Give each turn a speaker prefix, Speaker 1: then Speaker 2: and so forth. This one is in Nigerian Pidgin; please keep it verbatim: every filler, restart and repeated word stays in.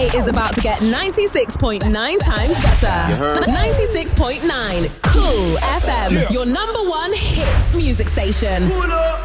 Speaker 1: is about to get ninety-six point nine times better. ninety-six point nine Cool F M, your number one hit music station.